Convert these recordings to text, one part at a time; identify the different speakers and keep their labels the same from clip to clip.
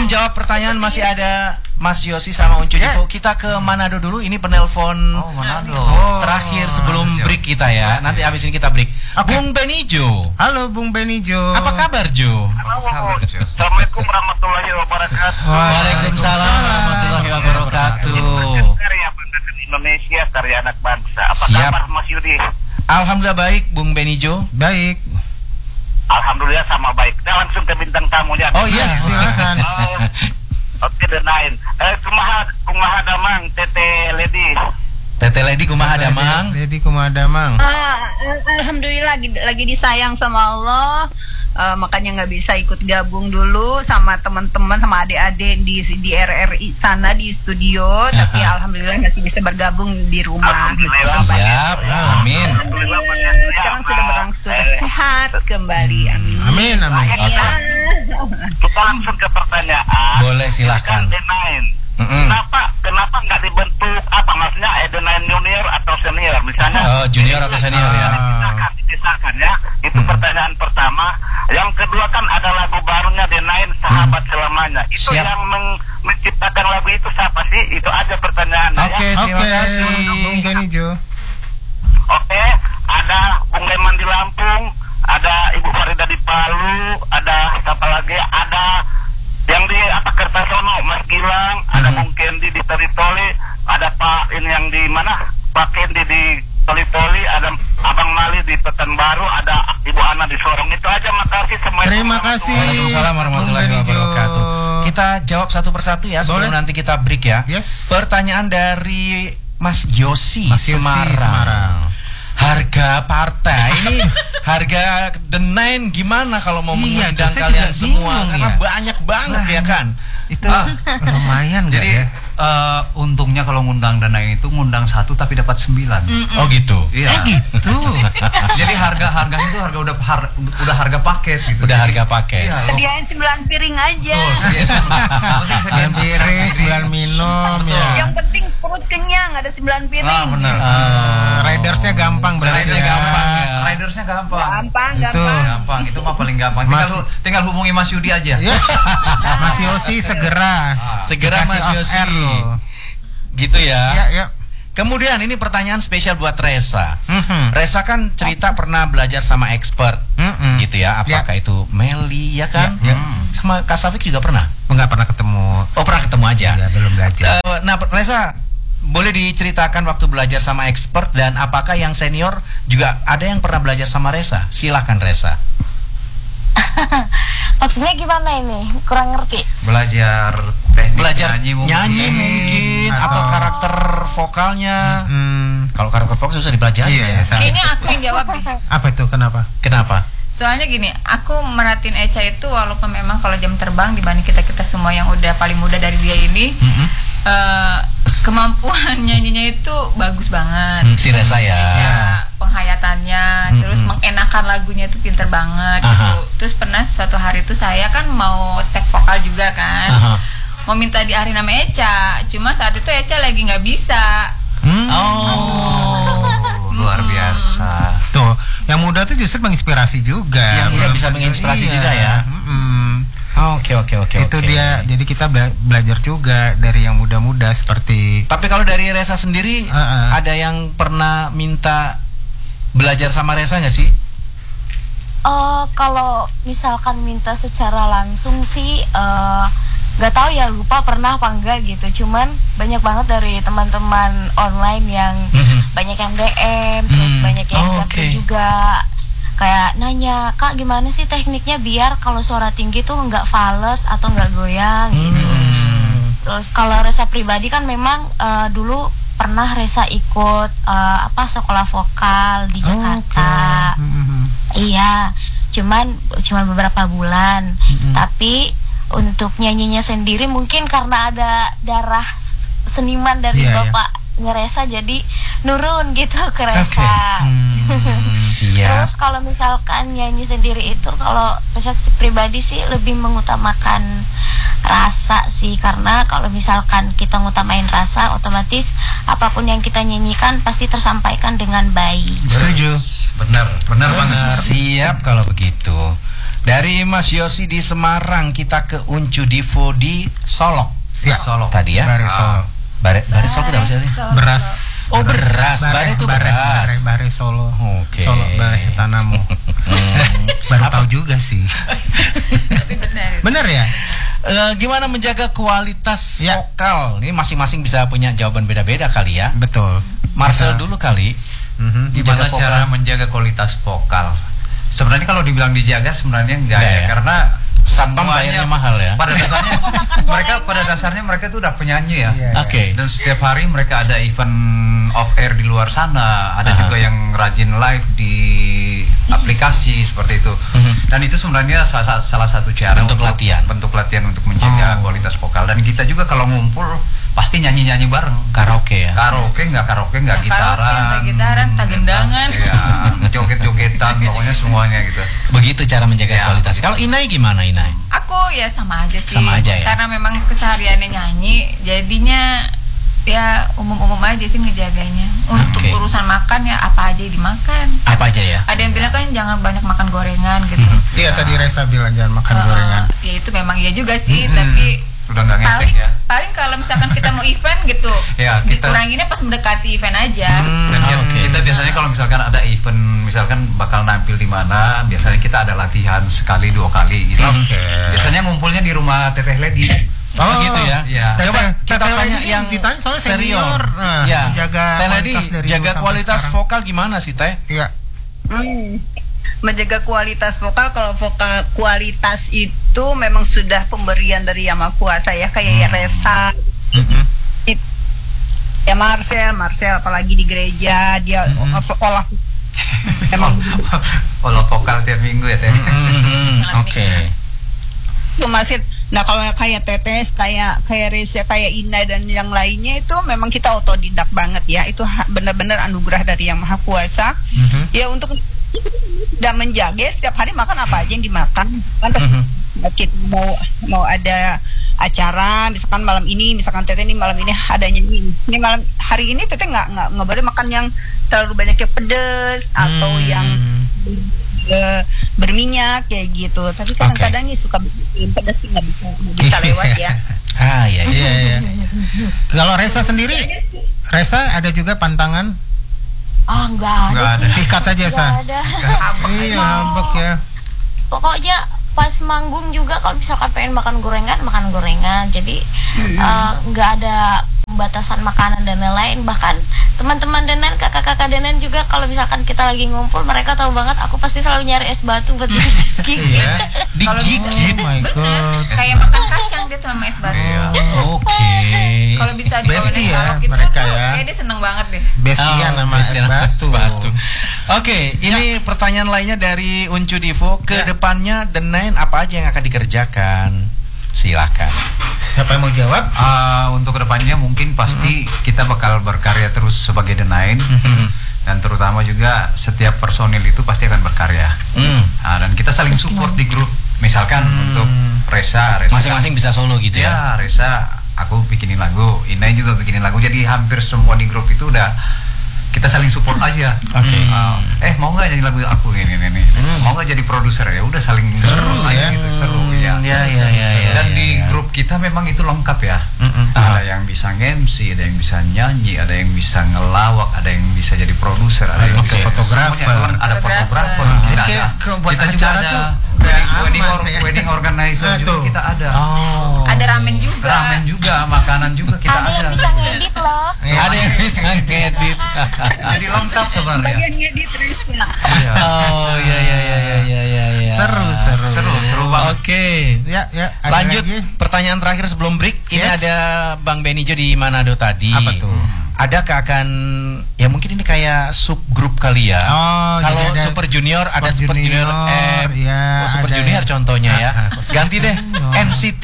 Speaker 1: jawab pertanyaan masih ada Mas Yosi sama Uncu Divo. Kita ke Manado dulu. Ini penelpon terakhir sebelum break kita ya. Nanti habis ini kita break. Bung Benijo.
Speaker 2: Halo Bung Benijo.
Speaker 1: Apa kabar Jo?
Speaker 3: Assalamualaikum warahmatullahi wabarakatuh.
Speaker 1: Waalaikumsalam warahmatullahi wabarakatuh.
Speaker 3: Karya bangsa Indonesia, karya anak bangsa. Apa
Speaker 1: Siap.
Speaker 3: kabar Mas Yudi?
Speaker 1: Alhamdulillah baik Bung Benijo.
Speaker 2: Baik.
Speaker 3: Alhamdulillah sama baik. Kita langsung ke bintang tamunya.
Speaker 1: Oh iya, silakan.
Speaker 3: Oke, The Nine. Kumaha damang, Tete Lady.
Speaker 1: Tete Lady kumaha damang.
Speaker 2: Lady kumaha damang.
Speaker 4: Alhamdulillah lagi disayang sama Allah. Makanya nggak bisa ikut gabung dulu sama teman-teman sama adik-adik di RRI sana di studio, tapi alhamdulillah masih bisa bergabung di rumah.
Speaker 1: Siap, amin.
Speaker 4: Sekarang sudah berangsur sehat kembali, amin.
Speaker 2: Amin.
Speaker 3: Kita langsung ke pertanyaan.
Speaker 1: Boleh, silakan.
Speaker 3: The Nine. Kenapa nggak dibentuk apa maksudnya The Nine Junior atau senior misalnya?
Speaker 1: Oh, junior atau senior ya?
Speaker 3: Dipisahkan ya. Itu pertanyaan pertama. Yang kedua kan ada lagu barunya The Nine, Sahabat Selamanya. Itu
Speaker 1: Siap.
Speaker 3: yang menciptakan lagu itu siapa sih? Itu aja pertanyaannya.
Speaker 1: Oke,
Speaker 3: ya.
Speaker 1: terima kasih.
Speaker 2: Bung Benijo.
Speaker 3: Oke, ada Bung Leman di Lampung, ada Ibu Farida di Palu, ada siapa lagi? Ada yang di Kertasono, Mas Gilang, ada Bung Kendi di Toli-Toli, ada Pak ini yang di mana? Pak Kendi di Toli-Toli, ada Abang Mali di Pekanbaru, ada Ibu Ana di Sorong. Itu aja, makasih semuanya.
Speaker 2: Terima kasih.
Speaker 1: Waalaikumsalam warahmatullahi
Speaker 2: Bung Benijo.
Speaker 1: wabarakatuh. Kita jawab satu persatu ya sebelum
Speaker 2: Boleh.
Speaker 1: nanti kita break ya.
Speaker 2: Yes.
Speaker 1: Pertanyaan dari Mas Yosi,
Speaker 2: Mas Yosi, Semarang.
Speaker 1: Harga partai ini, harga The Nine gimana kalau mau
Speaker 2: Iya,
Speaker 1: mengundang
Speaker 2: saya
Speaker 1: kalian
Speaker 2: juga
Speaker 1: semua?
Speaker 2: bingung
Speaker 1: Karena
Speaker 2: ya.
Speaker 1: banyak banget ya kan.
Speaker 2: Itu lumayan nggak
Speaker 5: Jadi
Speaker 2: ya?
Speaker 5: untungnya kalau ngundang dana itu ngundang 1 tapi dapat 9.
Speaker 1: Oh gitu.
Speaker 5: Iya.
Speaker 2: Gitu.
Speaker 5: Jadi harganya itu udah harga paket gitu.
Speaker 1: Udah
Speaker 5: Jadi,
Speaker 1: harga paket.
Speaker 5: Iya,
Speaker 4: Sediain 9 piring aja.
Speaker 5: Yang
Speaker 2: Piring 9 minum ya.
Speaker 4: Yang penting perut kenyang, ada 9 piring.
Speaker 5: benar.
Speaker 2: Ridersnya gampang berarti.
Speaker 1: Ridersnya gampang ya.
Speaker 5: Ridersnya gampang.
Speaker 4: Gampang.
Speaker 5: Itu mah paling gampang. Tinggal hubungi Mas Yudi aja.
Speaker 2: Ya. Mas Yosi segera.
Speaker 1: Segera
Speaker 2: Dikasih
Speaker 1: Mas
Speaker 2: off
Speaker 1: Yosi.
Speaker 2: air loh.
Speaker 1: Gitu ya.
Speaker 2: Ya.
Speaker 1: Kemudian ini pertanyaan spesial buat Resa.
Speaker 2: Mhm.
Speaker 1: Resa kan cerita pernah belajar sama expert, gitu ya. Apakah itu Meli ya kan?
Speaker 2: Ya.
Speaker 1: Sama Kak Safik juga pernah?
Speaker 2: Enggak pernah ketemu.
Speaker 1: Oh pernah ketemu aja.
Speaker 2: Ya, belum belajar.
Speaker 1: Nah Resa, boleh diceritakan waktu belajar sama expert dan apakah yang senior juga ada yang pernah belajar sama Resa? Silakan Resa.
Speaker 6: Maksudnya gimana ini? Kurang ngerti.
Speaker 5: Belajar teknik
Speaker 1: Belajar
Speaker 5: nyanyi
Speaker 1: mungkin atau karakter vokalnya. Kalau karakter vokal susah dipelajari
Speaker 2: Iya,
Speaker 1: ya.
Speaker 7: Kayaknya aku yang jawab deh.
Speaker 2: Apa itu? Kenapa?
Speaker 1: Kenapa?
Speaker 7: Soalnya gini, aku merhatiin Echa itu walaupun memang kalau jam terbang dibanding kita semua yang udah paling muda dari dia ini, kemampuan nyanyinya itu bagus banget.
Speaker 1: Si Resa ya.
Speaker 7: Penghayatannya, terus mengenakan lagunya itu pinter banget gitu. Terus pernah suatu hari itu saya kan mau tag vokal juga kan, mau minta diarahin sama Echa, cuma saat itu Echa lagi nggak bisa.
Speaker 5: Luar biasa.
Speaker 2: Tuh, yang muda tuh justru menginspirasi juga.
Speaker 1: Yang muda bisa menginspirasi juga ya. Oke.
Speaker 2: Itu dia. Jadi kita belajar juga dari yang muda-muda seperti.
Speaker 1: Tapi kalau dari Resa sendiri, ada yang pernah minta belajar sama Resa nggak sih?
Speaker 6: Kalau misalkan minta secara langsung sih nggak tahu ya, lupa pernah apa enggak gitu. Cuman banyak banget dari teman-teman online yang banyak yang DM, terus banyak yang japri juga. Kayak nanya, Kak gimana sih tekniknya biar kalau suara tinggi tuh nggak fales atau nggak goyang gitu. Terus kalau Resa pribadi kan memang dulu pernah Resa ikut sekolah vokal di Jakarta. Iya, cuman beberapa bulan. Tapi untuk nyanyinya sendiri mungkin karena ada darah seniman dari bapaknya Resa, jadi nurun gitu ke Resa. Terus kalau misalkan nyanyi sendiri itu, kalau Resa pribadi sih lebih mengutamakan rasa sih, karena kalau misalkan kita ngutamain rasa, otomatis apapun yang kita nyanyikan pasti tersampaikan dengan baik.
Speaker 2: Setuju.
Speaker 5: Benar banget.
Speaker 1: Siap kalau begitu. Dari Mas Yosi di Semarang kita ke Uncu Divo di Solok.
Speaker 2: Ya,
Speaker 1: Solok tadi ya.
Speaker 2: Bare Solo.
Speaker 1: Bare Solok itu apa sih?
Speaker 2: Beras.
Speaker 1: Oh, beras. Bare itu beras.
Speaker 2: Bare Solo.
Speaker 1: Oke.
Speaker 2: Solo bare Tanamu. Baru tahu juga sih.
Speaker 7: Tapi benar.
Speaker 2: Bener ya?
Speaker 1: Gimana menjaga kualitas vokal? Ini masing-masing bisa punya jawaban beda-beda kali ya.
Speaker 2: Betul.
Speaker 1: Marcel dulu kali.
Speaker 5: Gimana cara menjaga kualitas vokal? Sebenarnya kalau dibilang dijaga sebenarnya enggak ya, karena
Speaker 1: satpam bayarnya mahal ya.
Speaker 5: Pada dasarnya mereka itu udah penyanyi ya.
Speaker 1: Oke.
Speaker 5: Dan setiap hari mereka ada event off air di luar sana, ada juga yang rajin live di aplikasi seperti itu. Dan itu sebenarnya salah satu cara
Speaker 1: bentuk latihan
Speaker 5: untuk menjaga kualitas vokal. Dan kita juga kalau ngumpul pasti nyanyi bareng.
Speaker 1: Karaoke ya.
Speaker 5: Karaoke nggak gitaran, tagendangan. Ya, joget-jogetan, pokoknya semuanya gitu.
Speaker 1: Begitu cara menjaga kualitas. Kalau Inai gimana Inai?
Speaker 7: Aku ya sama aja sih.
Speaker 1: Sama aja ya.
Speaker 7: Karena memang kesehariannya nyanyi, jadinya ya umum-umum aja sih ngejaganya. Untuk urusan makan ya apa aja dimakan.
Speaker 1: Apa aja ya?
Speaker 7: Ada yang bilang kan jangan banyak makan gorengan gitu.
Speaker 2: Iya tadi Reza bilang jangan makan gorengan.
Speaker 7: Ya itu memang iya juga sih, tapi
Speaker 5: udah nggak ngefek ya.
Speaker 7: Paling kalau misalkan kita mau event gitu,
Speaker 5: ya,
Speaker 7: dikuranginnya pas mendekati event aja.
Speaker 5: Dan kita biasanya kalau misalkan ada event, misalkan bakal nampil di mana, biasanya kita ada latihan sekali 2 kali gitu. Biasanya ngumpulnya di rumah Teteh Lady.
Speaker 1: Oh gitu ya.
Speaker 5: Iya.
Speaker 1: Coba kita tanya yang senior. Ya. Jaga kualitas vokal gimana sih Teh?
Speaker 2: Iya.
Speaker 4: Menjaga kualitas vokal, kalau vokal kualitas itu memang sudah pemberian dari Yang Maha Kuasa ya, kayak Reza, ya Marcel apalagi di gereja dia olah emang
Speaker 5: olah vokal tiap minggu ya Teh.
Speaker 1: Oke.
Speaker 4: Itu masih. Nah kalau kayak Tetes, kayak Reza, kayak Inai dan yang lainnya itu memang kita otodidak banget ya. Itu benar-benar anugerah dari Yang Maha Kuasa. Ya untuk tidak menjaga setiap hari makan apa aja yang dimakan. Kan kita mau ada acara, misalkan malam ini, misalkan Teteh ini malam ini ada nyanyi. Ini malam hari ini Teteh nggak boleh makan yang terlalu banyak yang pedes atau yang berminyak kayak gitu. Tapi kadang-kadang nih suka bikin pedas sih nggak bisa lewat ya.
Speaker 2: Iya. Kalau Reza sendiri, Reza ada juga pantangan?
Speaker 6: Enggak ada sih.
Speaker 2: Sikat aja Sa. Iya, hambak ya.
Speaker 6: Pokoknya pas manggung juga kalau misalkan pengen makan gorengan. Jadi nggak ada pembatasan makanan dan lain-lain. Bahkan teman-teman Denan, kakak-kakak Denan juga kalau misalkan kita lagi ngumpul, mereka tahu banget aku pasti selalu nyari es batu buat digigit.
Speaker 1: Digigit.
Speaker 2: Oh my god.
Speaker 7: Kayak makan kacang dia sama es batu.
Speaker 1: Oke.
Speaker 7: Kalau bisa dibawain es
Speaker 2: ya,
Speaker 7: gitu,
Speaker 2: mereka ya.
Speaker 7: kayak dia seneng banget deh.
Speaker 2: Bestian sama es batu.
Speaker 1: Oke, ini pertanyaan lainnya dari Uncu Divo. Kedepannya The Nine apa aja yang akan dikerjakan? Silakan.
Speaker 2: Siapa yang mau jawab?
Speaker 5: Untuk kedepannya mungkin pasti kita bakal berkarya terus sebagai The Nine. Dan terutama juga setiap personil itu pasti akan berkarya. Dan kita saling support di grup. Misalkan untuk Reza
Speaker 1: masing-masing bisa solo gitu ya?
Speaker 5: Ya, Reza aku bikinin lagu, Inai juga bikinin lagu. Jadi hampir semua di grup itu udah kita saling support aja. Mau nggak nyanyi lagu aku ini. Mau nggak jadi produser? Ya udah saling seru aja gitu, seru ya. Dan di grup kita memang itu lengkap ya. Ada yang bisa MC, ada yang bisa nyanyi, ada yang bisa ngelawak, ada yang bisa jadi produser, ada yang bisa
Speaker 2: fotografer,
Speaker 5: ada fotografer. Kita juga ada wedding organizer juga kita ada.
Speaker 7: Ada ramen juga,
Speaker 5: makanan juga kita ada.
Speaker 6: Ada yang bisa ngedit loh.
Speaker 1: Ada yang bisa ngedit.
Speaker 5: Jadi lengkap sebenarnya.
Speaker 4: Bagian ngedit Reza.
Speaker 1: Oh iya.
Speaker 5: Seru banget.
Speaker 1: Oke.
Speaker 2: Ya.
Speaker 1: Lanjut pertanyaan terakhir sebelum break. Ini ada Bang Benijo di Manado tadi.
Speaker 2: Apa tuh?
Speaker 1: Adakah akan ya mungkin ini kayak subgrup kali ya? Kalau Super Junior ada Super Junior M, Super Junior contohnya ya. Ganti deh NCT.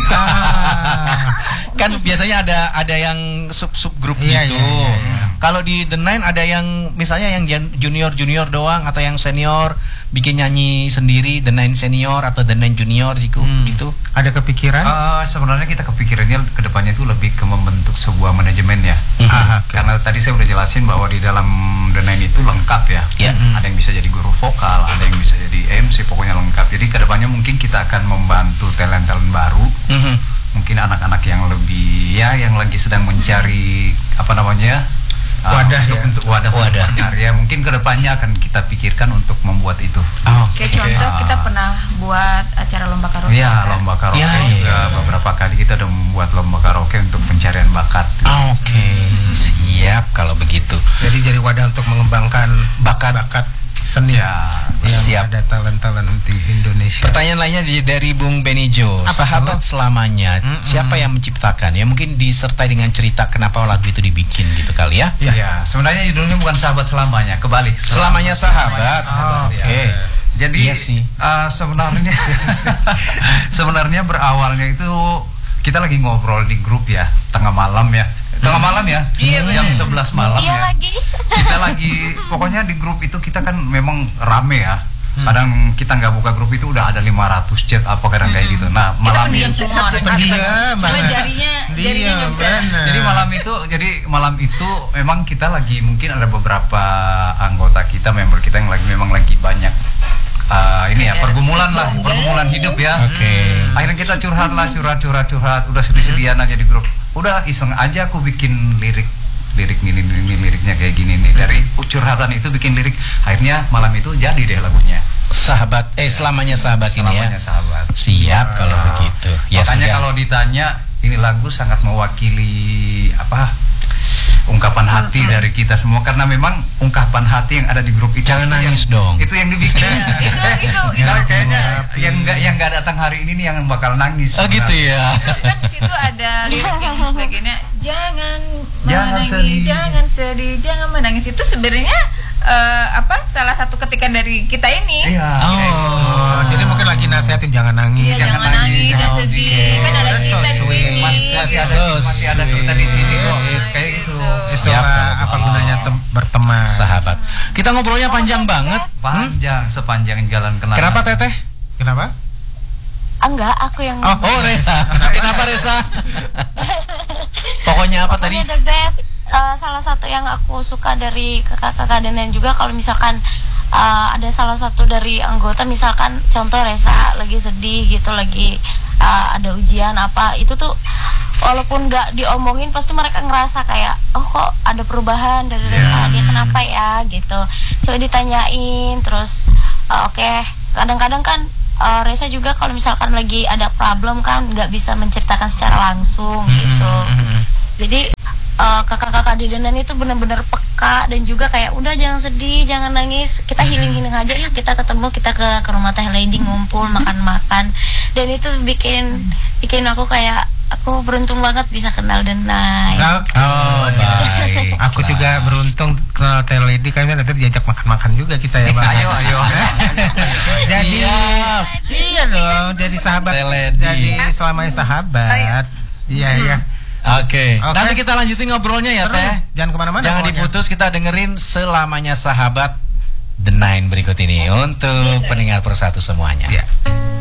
Speaker 1: Kan biasanya ada yang subgrup gitu. Kalau di The Nine ada yang misalnya yang junior doang atau yang senior bikin nyanyi sendiri, The Nine Senior atau The Nine Junior gitu.
Speaker 2: Ada kepikiran?
Speaker 5: Sebenarnya kita kepikirannya kedepannya itu lebih ke membentuk sebuah manajemen ya. Karena tadi saya udah jelasin bahwa di dalam The Nine itu lengkap ya. Ada yang bisa jadi guru vokal, ada yang bisa jadi MC, pokoknya lengkap. Jadi kedepannya mungkin kita akan membantu talent-talent baru. Mungkin anak-anak yang lebih yang lagi sedang mencari untuk wadah ya, mungkin kedepannya akan kita pikirkan untuk membuat itu.
Speaker 7: Kayak contoh kita pernah buat acara lomba karaoke.
Speaker 5: Iya, lomba karaoke. Beberapa kali kita udah membuat lomba karaoke untuk pencarian bakat.
Speaker 1: Siap kalau begitu.
Speaker 2: Jadi wadah untuk mengembangkan bakat seni yang ada talent-talent di Indonesia.
Speaker 1: Pertanyaan lainnya dari Bung Benijo. Sahabat selamanya, siapa yang menciptakan? Ya mungkin disertai dengan cerita kenapa lagu itu dibikin gitu kali ya.
Speaker 5: Ya, sebenarnya judulnya bukan sahabat selamanya, kebalik.
Speaker 1: Selamanya sahabat. Oke.
Speaker 5: Jadi sebenarnya berawalnya itu kita lagi ngobrol di grup ya, tengah malam ya, jam 11 malam ya. Kita lagi, pokoknya di grup itu kita kan memang rame ya. Kadang kita nggak buka grup itu udah ada 500 chat apa kadang kayak gitu. Nah malam itu
Speaker 7: jarinya
Speaker 5: jadi malam itu memang kita lagi, mungkin ada beberapa anggota kita, member kita yang memang lagi banyak pergumulan hidup ya. Akhirnya kita curhat, udah sedih-sedihan aja di grup. Udah iseng aja aku bikin lirik ini liriknya kayak gini nih, dari curhatan itu bikin lirik. Akhirnya malam itu jadi deh lagunya.
Speaker 1: Selamanya sahabat ini ya.
Speaker 5: Selamanya sahabat.
Speaker 1: Siap kalau begitu. Ya,
Speaker 5: makanya kalau ditanya, ini lagu sangat mewakili ungkapan hati dari kita semua, karena memang ungkapan hati yang ada di grup itu.
Speaker 1: Jangan nangis dong.
Speaker 5: Itu yang dibikin. itu kayaknya yang nggak datang hari ini nih yang bakal nangis.
Speaker 1: Gitu ya.
Speaker 7: Kan di situ ada lirik yang sebagainya, jangan sedih, jangan menangis. Itu sebenarnya salah satu ketikan dari kita ini.
Speaker 2: Jadi mungkin lagi nasihatin jangan nangis,
Speaker 7: jangan sedih. Kan ada kita di sini.
Speaker 5: Masih ada kita di sini kok. Kayak gitu.
Speaker 2: Itulah apa gunanya berteman.
Speaker 1: Sahabat. Kita ngobrolnya panjang banget.
Speaker 5: Sepanjang jalan kenangan.
Speaker 1: Kenapa Teteh?
Speaker 2: Kenapa?
Speaker 6: Enggak, aku yang
Speaker 1: Reza. Kenapa Reza? Pokoknya apa tadi?
Speaker 6: The best. Salah satu yang aku suka dari kakak-kakak dan juga kalau misalkan ada salah satu dari anggota, misalkan contoh Reza lagi sedih gitu, lagi ada ujian apa, itu tuh walaupun nggak diomongin pasti mereka ngerasa kayak kok ada perubahan dari Reza, dia kenapa ya gitu, coba ditanyain terus. Kadang-kadang kan Reza juga kalau misalkan lagi ada problem kan nggak bisa menceritakan secara langsung gitu. Jadi kakak-kakak di Denan itu benar-benar peka dan juga kayak udah jangan sedih, jangan nangis, kita healing aja yuk, kita ketemu, kita ke rumah Teh Lady ngumpul makan-makan, dan itu bikin aku kayak aku beruntung banget bisa kenal Denai.
Speaker 1: Baik.
Speaker 2: Aku juga beruntung kenal Teh Lady, kayaknya nanti diajak makan-makan juga kita ya Bang.
Speaker 5: Ayo.
Speaker 2: Jadi iya dong, jadi sahabat, jadi selamanya sahabat. Iya.
Speaker 1: Oke. Nanti kita lanjutin ngobrolnya ya Teh.
Speaker 2: Jangan kemana-mana.
Speaker 1: Jangan diputus, kita dengerin Selamanya Sahabat The Nine berikut ini untuk pendengar persatu semuanya.